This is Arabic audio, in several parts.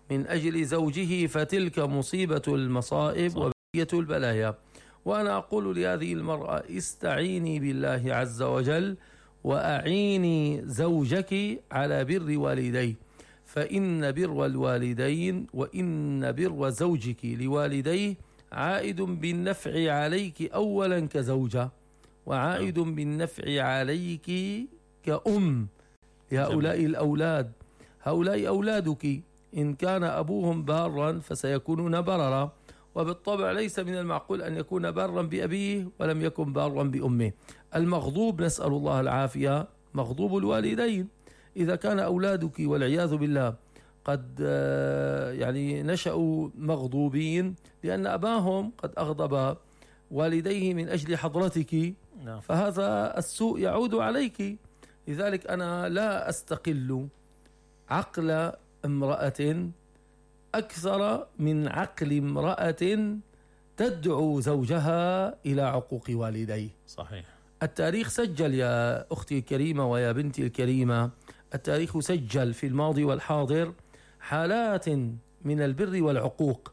من أجل زوجه فتلك مصيبة المصائب وبلية البلايا. وأنا أقول لهذه المرأة استعيني بالله عز وجل وأعيني زوجك على بر والديه، فإن بر الوالدين وإن بر زوجك لوالديه عائد بالنفع عليك أولا كزوجة، وعائد بالنفع عليك كأم لهؤلاء الأولاد. هؤلاء أولادك إن كان أبوهم بارا فسيكونون بررا، وبالطبع ليس من المعقول أن يكون بارا بأبيه ولم يكن بارا بأمه. المغضوب نسأل الله العافية مغضوب الوالدين. إذا كان أولادك والعياذ بالله قد يعني نشأوا مغضوبين لأن أباهم قد أغضب والديه من أجل حضرتك، فهذا السوء يعود عليك. لذلك أنا لا أستقل عقل امرأة أكثر من عقل امرأة تدعو زوجها إلى عقوق والديه. صحيح. التاريخ سجل يا أختي الكريمة ويا بنتي الكريمة، التاريخ سجل في الماضي والحاضر حالات من البر والعقوق،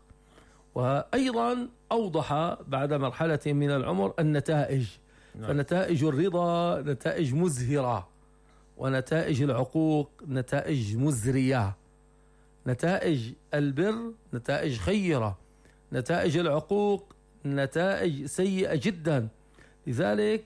وأيضا أوضح بعد مرحلة من العمر النتائج. فنتائج الرضا نتائج مزهرة، ونتائج العقوق نتائج مزرية. نتائج البر نتائج خيرة، نتائج العقوق نتائج سيئة جدا. لذلك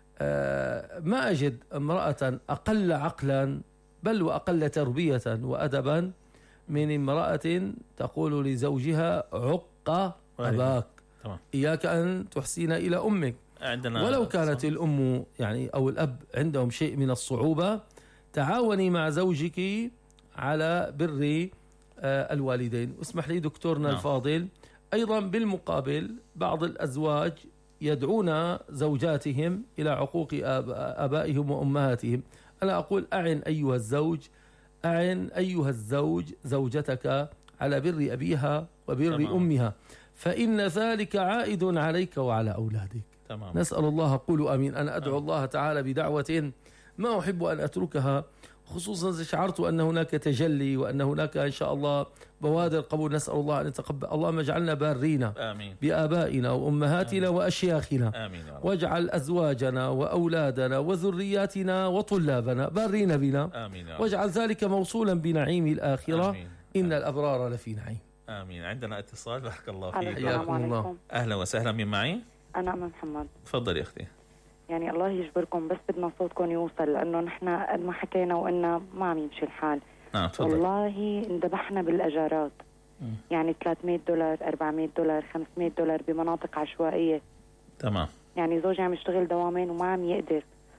ما أجد امرأة أقل عقلا بل وأقل تربية وأدبا من امرأة تقول لزوجها عق أباك، إياك أن تحسين إلى أمك. ولو كانت الأم يعني أو الأب عندهم شيء من الصعوبة، تعاوني مع زوجك على بر الوالدين. اسمح لي دكتورنا الفاضل، أيضا بالمقابل بعض الأزواج يدعون زوجاتهم إلى عقوق آبائهم وأمهاتهم. أنا أقول أعن أيها الزوج، أعن أيها الزوج زوجتك على بر أبيها وبر أمها، فإن ذلك عائد عليك وعلى أولادك. نسأل الله، قولوا أمين. أنا أدعو الله تعالى بدعوة ما أحب أن أتركها، خصوصا شعرت أن هناك تجلي وأن هناك إن شاء الله بوادر قبول. نسأل الله أن يتقبل. اللهم اجعلنا بارين بآبائنا وأمهاتنا وأشياخنا، واجعل أزواجنا وأولادنا وذرياتنا وطلابنا بارين بنا، واجعل ذلك موصولا بنعيم الآخرة. إن الأبرار لفي نعيم. آمين. عندنا اتصال، بارك الله فيك. حياكم الله. أهلا وسهلا. من معي؟ أنا أم محمد. تفضل يا أختي. يعني الله يجبركم، بس بدنا صوتكم يوصل، لأنه نحن قد ما حكينا وإننا ما عم يمشي الحال. والله اندبحنا بالأجارات. يعني $300 $400 $500 بمناطق عشوائية. تمام. يعني زوجي عم يشتغل دوامين وما عم يقدر،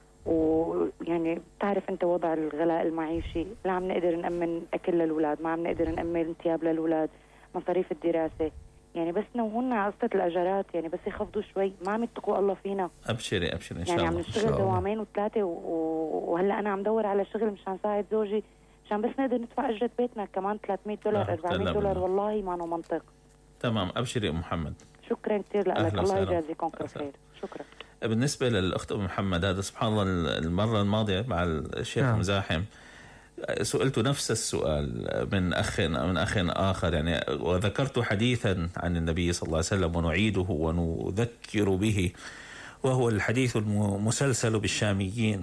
ويعني بتعرف أنت وضع الغلاء المعيشي، لا عم نقدر نأمن أكل للأولاد، ما عم نقدر نأمن ثياب للأولاد، مصاريف الدراسة. يعني بس نوهونا على قصة الأجارات، يعني بس يخفضوا شوي، ما عم يتقوا الله فينا. أبشري أبشري إن شاء الله. يعني عم نشتغل دوامين وثلاثة وهلأ أنا عم دور على شغل مشان ساعد زوجي، عشان بس نقدر ندفع أجرة بيتنا كمان $300 $400. والله ما له منطق. تمام. أبشري أم محمد. شكرا كثير لك، الله يجازيكم كل خير. شكرا. بالنسبة للأخت أم محمد، هذا سبحان الله المرة الماضية مع الشيخ مزاحم سئلت نفس السؤال من أخ آخر، يعني وذكرت حديثا عن النبي صلى الله عليه وسلم ونعيده ونذكر به، وهو الحديث المسلسل بالشاميين: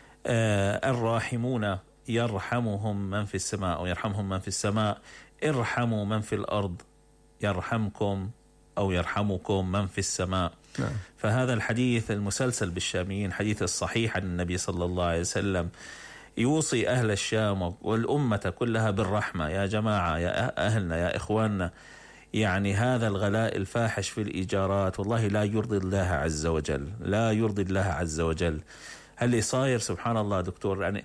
الراحمون يرحمهم من في السماء ويرحمهم من في السماء، ارحموا من في الأرض يرحمكم أو يرحمكم من في السماء. فهذا الحديث المسلسل بالشاميين حديث الصحيح عن النبي صلى الله عليه وسلم يوصي أهل الشام والأمة كلها بالرحمة. يا جماعة، يا أهلنا، يا إخواننا، يعني هذا الغلاء الفاحش في الإيجارات والله لا يرضي الله عز وجل، لا يرضي الله عز وجل. هل صاير سبحان الله دكتور، يعني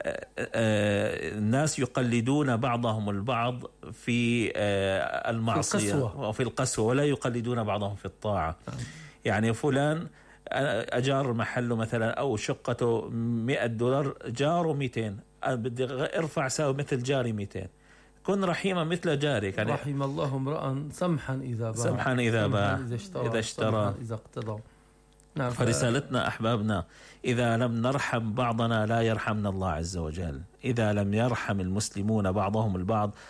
الناس يقلدون بعضهم البعض في المعصية وفي القسوة، ولا يقلدون بعضهم في الطاعة. يعني فلان أجار محله مثلا أو شقته $100، جاره 200، بدي ارفع ساوي مثل جاري 200. كن رحيما مثل جارك. يعني رحم الله امرأ سمحا إذا باع، سمحا إذا باع، إذا اشترى، إذا اقتضى. نعم. فرسالتنا أحبابنا: إذا لم نرحم بعضنا لا يرحمنا الله عز وجل. إذا لم يرحم المسلمون بعضهم البعض